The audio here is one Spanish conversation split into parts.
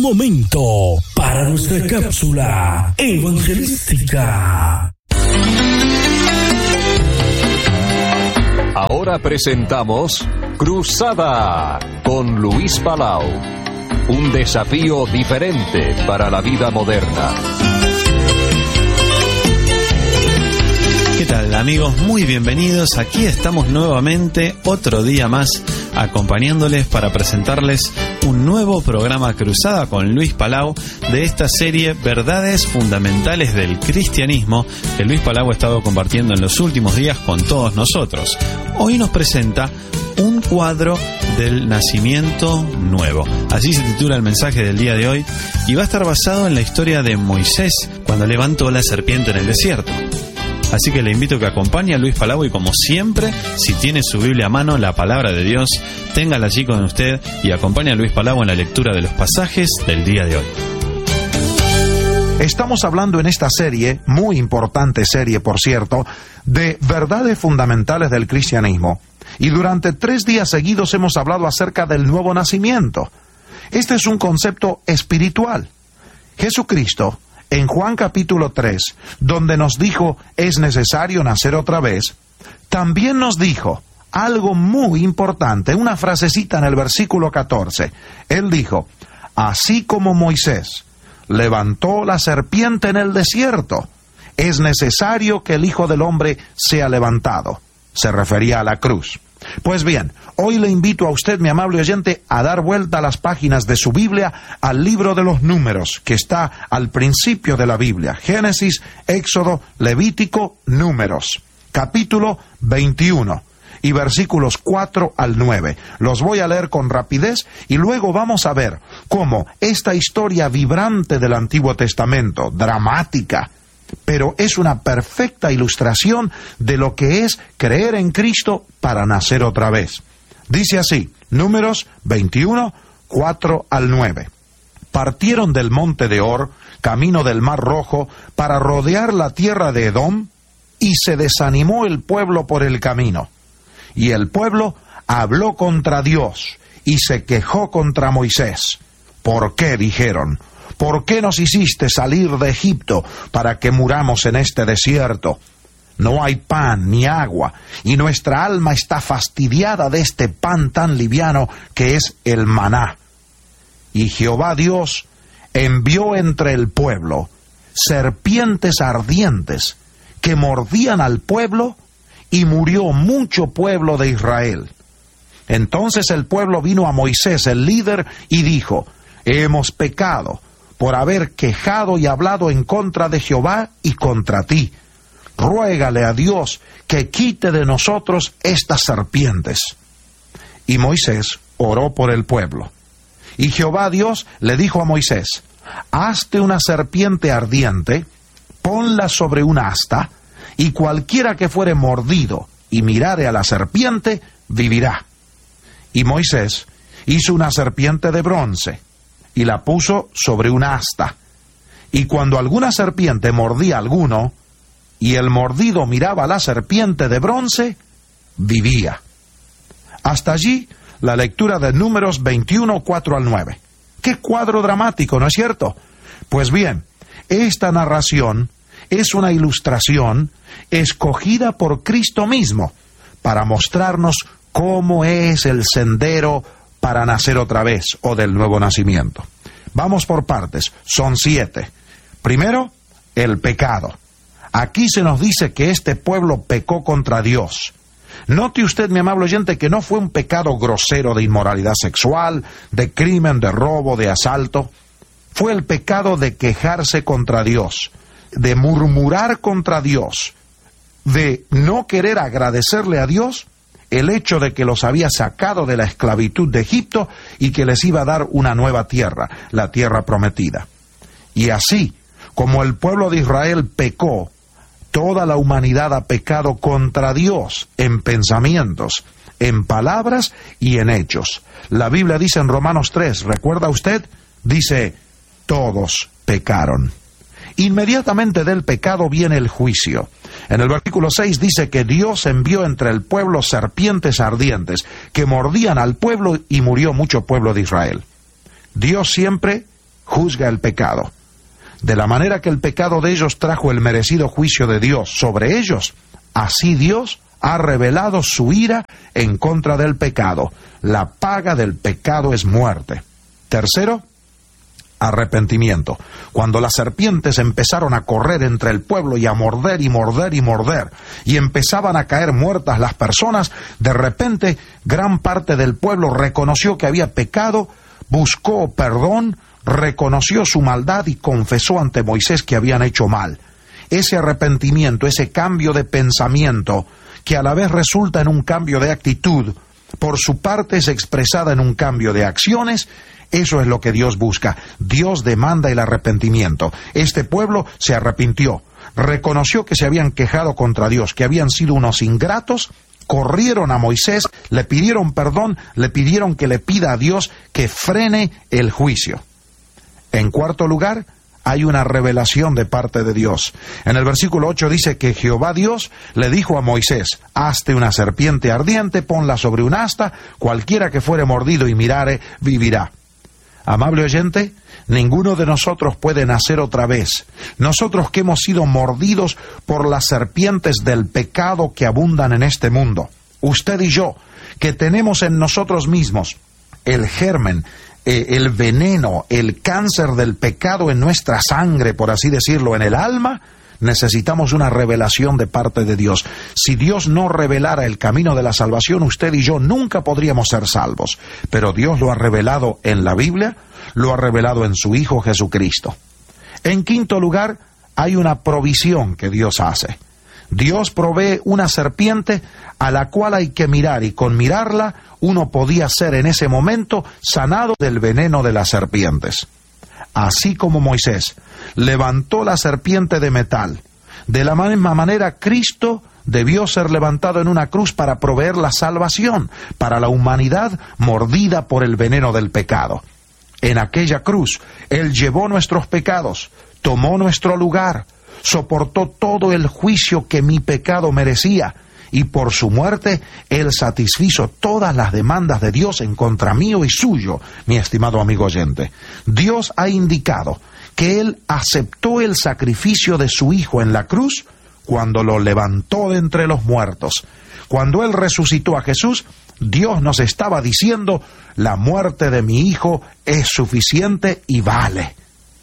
momento para nuestra cápsula evangelística. Ahora presentamos Cruzada con Luis Palau. Un desafío diferente para la vida moderna. ¿Qué tal, amigos? Muy bienvenidos. Aquí estamos nuevamente, otro día más, acompañándoles para presentarles un nuevo programa Cruzada con Luis Palau de esta serie Verdades Fundamentales del Cristianismo que Luis Palau ha estado compartiendo en los últimos días con todos nosotros. Hoy nos presenta un cuadro del nacimiento nuevo. Así se titula el mensaje del día de hoy y va a estar basado en la historia de Moisés cuando levantó la serpiente en el desierto. Así que le invito a que acompañe a Luis Palau y, como siempre, si tiene su Biblia a mano, la palabra de Dios, téngala allí con usted y acompañe a Luis Palau en la lectura de los pasajes del día de hoy. Estamos hablando en esta serie, muy importante serie por cierto, de verdades fundamentales del cristianismo. Y durante 3 días seguidos hemos hablado acerca del nuevo nacimiento. Este es un concepto espiritual. Jesucristo, en Juan capítulo 3, donde nos dijo es necesario nacer otra vez, también nos dijo algo muy importante, una frasecita en el versículo 14. Él dijo, así como Moisés levantó la serpiente en el desierto, es necesario que el Hijo del Hombre sea levantado. Se refería a la cruz. Pues bien, hoy le invito a usted, mi amable oyente, a dar vuelta a las páginas de su Biblia al libro de los Números, que está al principio de la Biblia. Génesis, Éxodo, Levítico, Números, capítulo 21 y versículos 4 al 9. Los voy a leer con rapidez y luego vamos a ver cómo esta historia vibrante del Antiguo Testamento, dramática, pero es una perfecta ilustración de lo que es creer en Cristo para nacer otra vez. Dice así, Números 21, 4 al 9. Partieron del monte de Hor, camino del Mar Rojo, para rodear la tierra de Edom, y se desanimó el pueblo por el camino. Y el pueblo habló contra Dios, y se quejó contra Moisés. ¿Por qué? Dijeron. ¿Por qué nos hiciste salir de Egipto para que muramos en este desierto? No hay pan ni agua, y nuestra alma está fastidiada de este pan tan liviano que es el maná. Y Jehová Dios envió entre el pueblo serpientes ardientes que mordían al pueblo, y murió mucho pueblo de Israel. Entonces el pueblo vino a Moisés, el líder, y dijo, hemos pecado por haber quejado y hablado en contra de Jehová y contra ti. Ruégale a Dios que quite de nosotros estas serpientes. Y Moisés oró por el pueblo. Y Jehová Dios le dijo a Moisés, hazte una serpiente ardiente, ponla sobre un asta, y cualquiera que fuere mordido y mirare a la serpiente, vivirá. Y Moisés hizo una serpiente de bronce, y la puso sobre un asta. Y cuando alguna serpiente mordía a alguno, y el mordido miraba a la serpiente de bronce, vivía. Hasta allí la lectura de Números 21, 4 al 9. ¡Qué cuadro dramático!, ¿no es cierto? Pues bien, esta narración es una ilustración escogida por Cristo mismo para mostrarnos cómo es el sendero para nacer otra vez, o del nuevo nacimiento. Vamos por partes, son 7. Primero, el pecado. Aquí se nos dice que este pueblo pecó contra Dios. Note usted, mi amable oyente, que no fue un pecado grosero de inmoralidad sexual, de crimen, de robo, de asalto. Fue el pecado de quejarse contra Dios, de murmurar contra Dios, de no querer agradecerle a Dios el hecho de que los había sacado de la esclavitud de Egipto y que les iba a dar una nueva tierra, la tierra prometida. Y así, como el pueblo de Israel pecó, toda la humanidad ha pecado contra Dios en pensamientos, en palabras y en hechos. La Biblia dice en Romanos 3, ¿recuerda usted? Dice, todos pecaron. Inmediatamente del pecado viene el juicio. En el versículo 6 dice que Dios envió entre el pueblo serpientes ardientes que mordían al pueblo y murió mucho pueblo de Israel. Dios siempre juzga el pecado. De la manera que el pecado de ellos trajo el merecido juicio de Dios sobre ellos, así Dios ha revelado su ira en contra del pecado. La paga del pecado es muerte. Tercero, arrepentimiento. Cuando las serpientes empezaron a correr entre el pueblo y a morder y morder y morder, y empezaban a caer muertas las personas, de repente gran parte del pueblo reconoció que había pecado, buscó perdón, reconoció su maldad y confesó ante Moisés que habían hecho mal. Ese arrepentimiento, ese cambio de pensamiento, que a la vez resulta en un cambio de actitud, por su parte es expresada en un cambio de acciones. Eso es lo que Dios busca. Dios demanda el arrepentimiento. Este pueblo se arrepintió, reconoció que se habían quejado contra Dios, que habían sido unos ingratos, corrieron a Moisés, le pidieron perdón, le pidieron que le pida a Dios que frene el juicio. En cuarto lugar, hay una revelación de parte de Dios. En el versículo 8 dice que Jehová Dios le dijo a Moisés: hazte una serpiente ardiente, ponla sobre un asta, cualquiera que fuere mordido y mirare, vivirá. Amable oyente, ninguno de nosotros puede nacer otra vez. Nosotros que hemos sido mordidos por las serpientes del pecado que abundan en este mundo. Usted y yo, que tenemos en nosotros mismos el germen, el veneno, el cáncer del pecado en nuestra sangre, por así decirlo, en el alma, necesitamos una revelación de parte de Dios. Si Dios no revelara el camino de la salvación, usted y yo nunca podríamos ser salvos. Pero Dios lo ha revelado en la Biblia, lo ha revelado en su Hijo Jesucristo. En quinto lugar, hay una provisión que Dios hace. Dios provee una serpiente a la cual hay que mirar, y con mirarla uno podía ser en ese momento sanado del veneno de las serpientes. Así como Moisés levantó la serpiente de metal, de la misma manera Cristo debió ser levantado en una cruz para proveer la salvación para la humanidad mordida por el veneno del pecado. En aquella cruz, Él llevó nuestros pecados, tomó nuestro lugar, soportó todo el juicio que mi pecado merecía, y por su muerte Él satisfizo todas las demandas de Dios en contra mío y suyo, mi estimado amigo oyente. Dios ha indicado que Él aceptó el sacrificio de su Hijo en la cruz cuando lo levantó de entre los muertos. Cuando Él resucitó a Jesús, Dios nos estaba diciendo: la muerte de mi Hijo es suficiente y vale.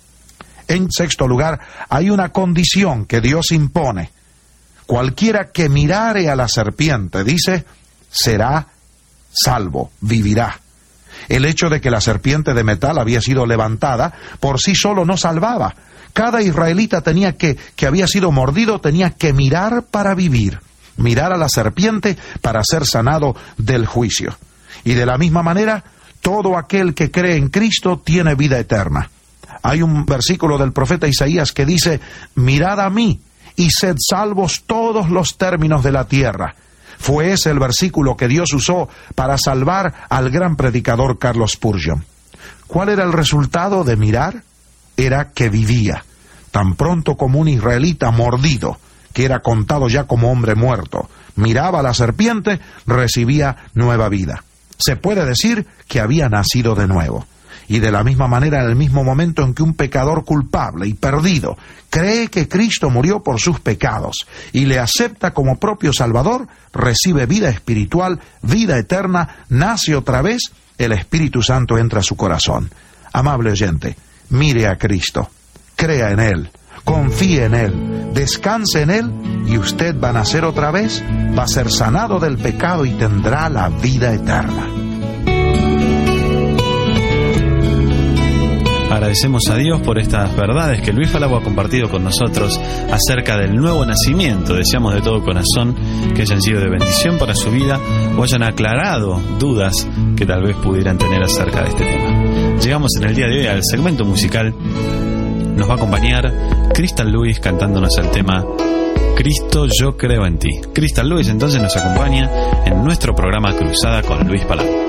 En sexto lugar, hay una condición que Dios impone. Cualquiera que mirare a la serpiente, dice, será salvo, vivirá. El hecho de que la serpiente de metal había sido levantada por sí solo no salvaba. Cada israelita que había sido mordido tenía que mirar para vivir, mirar a la serpiente para ser sanado del juicio. Y de la misma manera, todo aquel que cree en Cristo tiene vida eterna. Hay un versículo del profeta Isaías que dice: mirad a mí y sed salvos todos los términos de la tierra. Fue ese el versículo que Dios usó para salvar al gran predicador Carlos Spurgeon. ¿Cuál era el resultado de mirar? Era que vivía. Tan pronto como un israelita mordido, que era contado ya como hombre muerto, miraba a la serpiente, recibía nueva vida. Se puede decir que había nacido de nuevo. Y de la misma manera, en el mismo momento en que un pecador culpable y perdido cree que Cristo murió por sus pecados y le acepta como propio Salvador, recibe vida espiritual, vida eterna, nace otra vez, el Espíritu Santo entra a su corazón. Amable oyente, mire a Cristo, crea en Él, confíe en Él, descanse en Él, y usted va a nacer otra vez, va a ser sanado del pecado y tendrá la vida eterna. Agradecemos a Dios por estas verdades que Luis Palau ha compartido con nosotros acerca del nuevo nacimiento. Deseamos de todo corazón que hayan sido de bendición para su vida o hayan aclarado dudas que tal vez pudieran tener acerca de este tema. Llegamos en el día de hoy al segmento musical. Nos va a acompañar Crystal Lewis cantándonos el tema Cristo, yo creo en ti. Crystal Lewis entonces nos acompaña en nuestro programa Cruzada con Luis Palau.